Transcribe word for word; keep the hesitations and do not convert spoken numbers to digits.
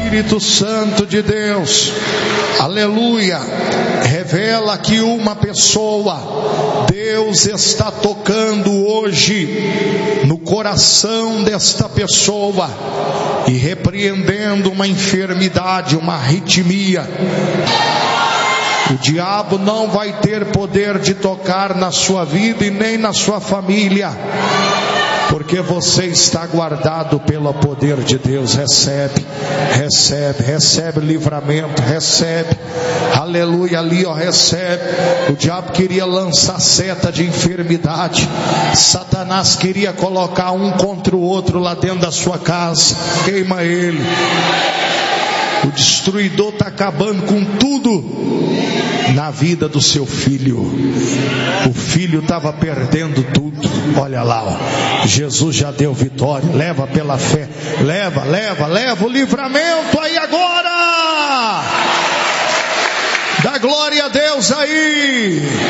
Espírito Santo de Deus, aleluia, revela que uma pessoa, Deus está tocando hoje no coração desta pessoa e repreendendo uma enfermidade, uma arritmia. O diabo não vai ter poder de tocar na sua vida e nem na sua família, porque você está guardado pelo poder de Deus. Recebe, recebe, recebe livramento, recebe, aleluia, ali ó, recebe. O diabo queria lançar seta de enfermidade, Satanás queria colocar um contra o outro lá dentro da sua casa, queima ele. O destruidor está acabando com tudo na vida do seu filho. O filho estava perdendo tudo. Olha lá, ó. Jesus já deu vitória. Leva pela fé. Leva, leva, leva o livramento aí agora. Dá glória a Deus aí.